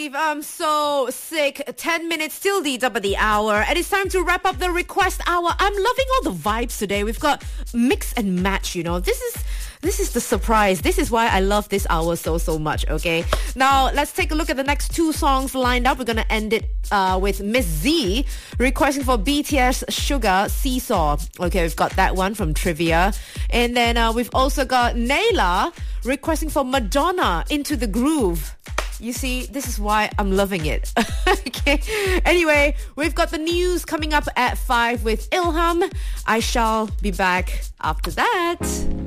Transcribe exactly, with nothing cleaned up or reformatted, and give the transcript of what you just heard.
believe I'm so sick. ten minutes till the top of the hour. And it's time to wrap up the request hour. I'm loving all the vibes today. We've got mix and match, you know. This is... This is the surprise. This is why I love this hour so, so much, okay? Now, let's take a look at the next two songs lined up. We're going to end it uh, with Miss Z requesting for B T S Sugar, Seesaw. Okay, we've got that one from Trivia. And then uh, we've also got Nayla requesting for Madonna, Into the Groove. You see, this is why I'm loving it. Okay. Anyway, we've got the news coming up at five with Ilham. I shall be back after that.